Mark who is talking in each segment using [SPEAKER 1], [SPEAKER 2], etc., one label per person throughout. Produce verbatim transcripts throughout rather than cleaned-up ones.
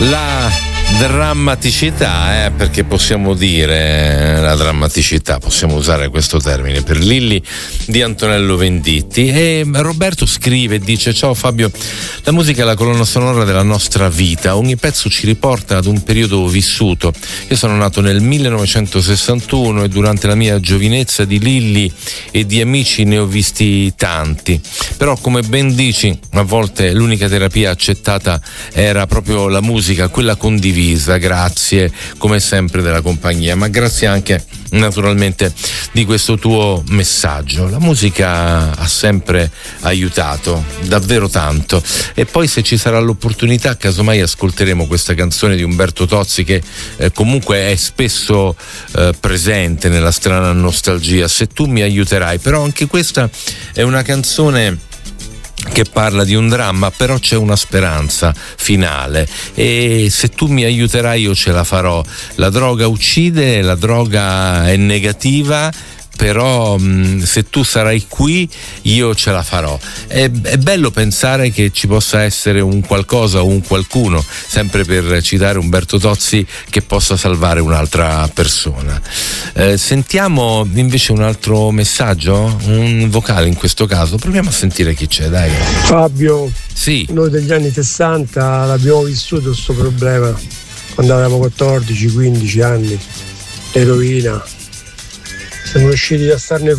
[SPEAKER 1] La drammaticità, eh, perché possiamo dire la drammaticità, possiamo usare questo termine per Lilli di Antonello Venditti. E Roberto scrive e dice: ciao Fabio, la musica è la colonna sonora della nostra vita, ogni pezzo ci riporta ad un periodo vissuto. Io sono nato nel millenovecentosessantuno e durante la mia giovinezza di Lilli e di amici ne ho visti tanti, però come ben dici, a volte l'unica terapia accettata era proprio la musica, quella condivisa. Grazie come sempre della compagnia, ma grazie anche naturalmente di questo tuo messaggio. La musica ha sempre aiutato davvero tanto, e poi se ci sarà l'opportunità casomai ascolteremo questa canzone di Umberto Tozzi che eh, comunque è spesso eh, presente nella strana nostalgia, Se tu mi aiuterai. Però anche questa è una canzone che parla di un dramma, però c'è una speranza finale, e se tu mi aiuterai io ce la farò. La droga uccide, la droga è negativa, però mh, se tu sarai qui io ce la farò. È, è bello pensare che ci possa essere un qualcosa o un qualcuno, sempre per citare Umberto Tozzi, che possa salvare un'altra persona. Eh, sentiamo invece un altro messaggio, un vocale in questo caso. Proviamo a sentire chi c'è, dai.
[SPEAKER 2] Fabio,
[SPEAKER 1] sì.
[SPEAKER 2] Noi degli anni sessanta l'abbiamo vissuto questo problema quando avevamo quattordici quindici anni, l'eroina. Siamo riusciti a starne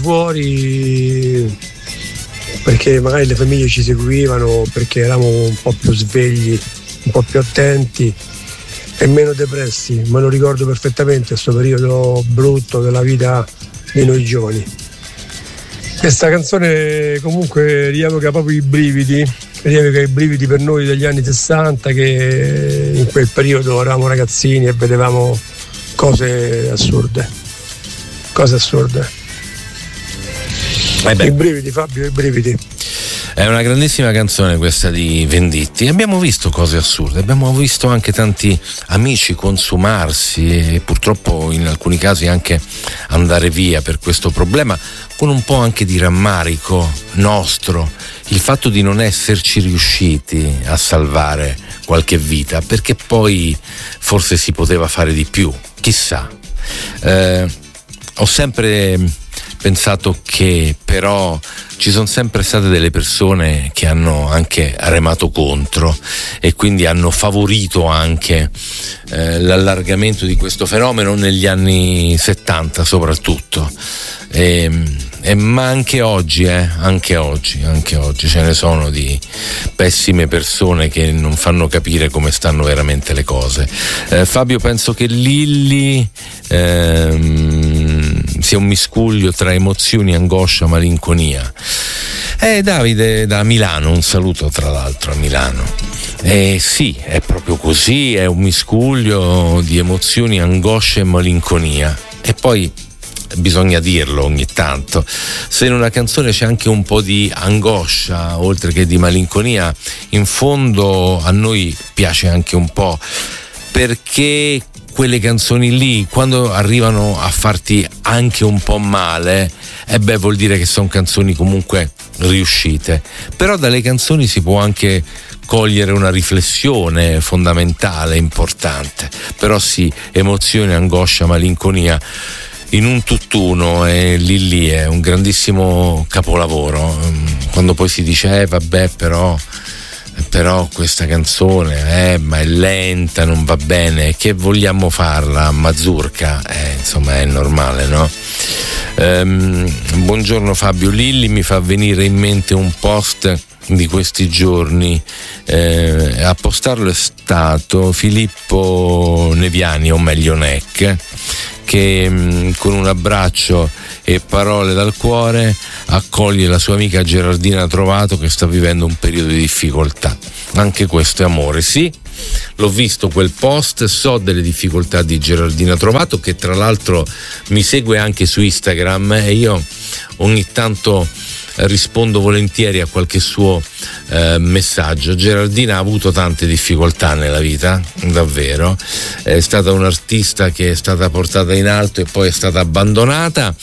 [SPEAKER 2] fuori perché magari le famiglie ci seguivano, perché eravamo un po' più svegli, un po' più attenti e meno depressi. Me lo ricordo perfettamente questo periodo brutto della vita di noi giovani. Questa canzone comunque rievoca proprio i brividi, rievoca i brividi per noi degli anni sessanta, che in quel periodo eravamo ragazzini e vedevamo cose assurde. Cose assurde.
[SPEAKER 1] Eh beh.
[SPEAKER 2] I brividi, Fabio, i brividi.
[SPEAKER 1] È una grandissima canzone questa di Venditti. Abbiamo visto cose assurde, abbiamo visto anche tanti amici consumarsi e purtroppo in alcuni casi anche andare via per questo problema, con un po' anche di rammarico nostro, il fatto di non esserci riusciti a salvare qualche vita, perché poi forse si poteva fare di più, chissà. Eh, Ho sempre pensato che però ci sono sempre state delle persone che hanno anche remato contro e quindi hanno favorito anche eh, l'allargamento di questo fenomeno negli anni settanta soprattutto. E, e, ma anche oggi, eh, anche oggi, anche oggi ce ne sono di pessime persone che non fanno capire come stanno veramente le cose. Eh, Fabio, penso che Lilli ehm, sia un miscuglio tra emozioni, angoscia, malinconia. Eh, Davide da Milano, un saluto tra l'altro a Milano. Eh sì, è proprio così, è un miscuglio di emozioni, angoscia e malinconia. E poi bisogna dirlo ogni tanto, se in una canzone c'è anche un po' di angoscia oltre che di malinconia, in fondo a noi piace anche un po', perché quelle canzoni lì, quando arrivano a farti anche un po' male, e eh beh, vuol dire che sono canzoni comunque riuscite. Però dalle canzoni si può anche cogliere una riflessione fondamentale, importante. Però sì, emozione, angoscia, malinconia in un tutt'uno, e lì lì è un grandissimo capolavoro. Quando poi si dice eh vabbè però però questa canzone eh ma è lenta, non va bene, che vogliamo farla mazurka? Eh, insomma è normale, no? Ehm, buongiorno Fabio, Lilli mi fa venire in mente un post di questi giorni, eh, a postarlo è stato Filippo Neviani, o meglio Neck, che mh, con un abbraccio e parole dal cuore accoglie la sua amica Gerardina Trovato, che sta vivendo un periodo di difficoltà. Anche questo è amore, sì, l'ho visto quel post, so delle difficoltà di Gerardina Trovato, che tra l'altro mi segue anche su Instagram, e io ogni tanto rispondo volentieri a qualche suo eh, messaggio. Gerardina ha avuto tante difficoltà nella vita, davvero, è stata un'artista che è stata portata in alto e poi è stata abbandonata,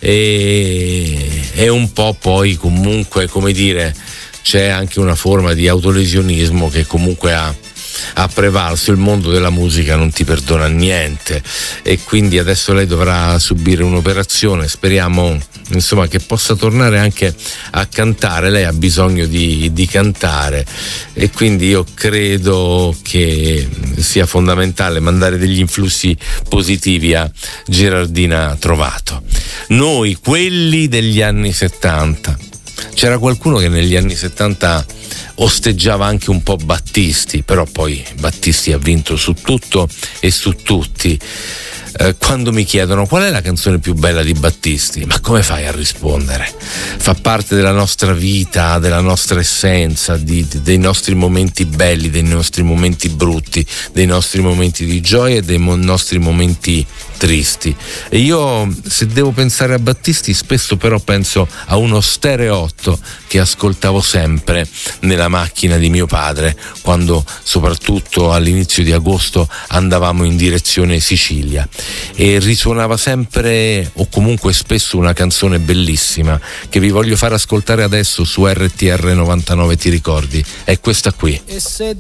[SPEAKER 1] e è un po' poi comunque, come dire, c'è anche una forma di autolesionismo che comunque ha ha prevalso, il mondo della musica non ti perdona niente e quindi adesso lei dovrà subire un'operazione, speriamo insomma che possa tornare anche a cantare. Lei ha bisogno di, di cantare e quindi io credo che sia fondamentale mandare degli influssi positivi a Gerardina Trovato. Noi, quelli degli anni settanta, c'era qualcuno che negli anni settanta osteggiava anche un po' Battisti, però poi Battisti ha vinto su tutto e su tutti. Eh, quando mi chiedono qual è la canzone più bella di Battisti, ma come fai a rispondere? Fa parte della nostra vita, della nostra essenza, di, di, dei nostri momenti belli, dei nostri momenti brutti, dei nostri momenti di gioia e dei mo- nostri momenti tristi. E io, se devo pensare a Battisti, spesso però penso a uno stereo otto che ascoltavo sempre nella macchina di mio padre quando, soprattutto all'inizio di agosto, andavamo in direzione Sicilia, e risuonava sempre o comunque spesso una canzone bellissima che vi voglio far ascoltare adesso su R T R novantanove. Ti ricordi? È questa qui.